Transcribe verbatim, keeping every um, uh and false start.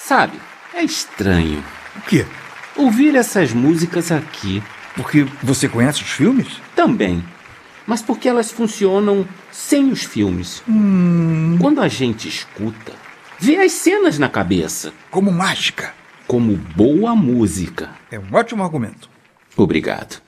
Sabe, é estranho. O quê? Ouvir essas músicas aqui. Porque você conhece os filmes? Também. Mas porque elas funcionam sem os filmes. Hum... Quando a gente escuta, vê as cenas na cabeça. Como mágica. Como boa música. É um ótimo argumento. Obrigado.